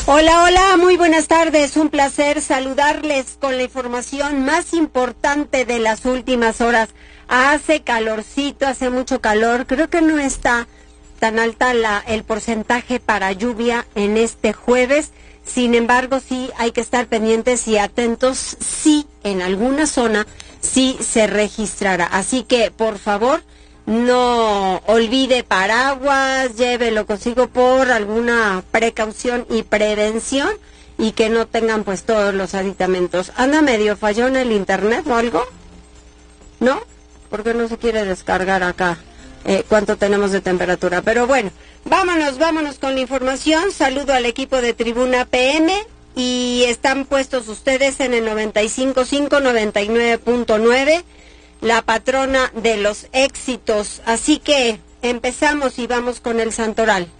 Hola, hola, muy buenas tardes. Un placer saludarles con la información más importante de las últimas horas. Hace calorcito, hace mucho calor. Creo que no está tan alta el porcentaje para lluvia en este jueves. Sin embargo, sí hay que estar pendientes y atentos si en alguna zona sí se registrará. Así que, por favor, no olvide paraguas, llévelo consigo por alguna precaución y prevención y que no tengan pues todos los aditamentos. ¿Anda medio fallón el internet o algo? ¿No? Porque no se quiere descargar acá cuánto tenemos de temperatura. Pero bueno, vámonos con la información. Saludo al equipo de Tribuna PM y están puestos ustedes en el 95.5, 99.9. La patrona de los éxitos. Así que empezamos y vamos con el santoral.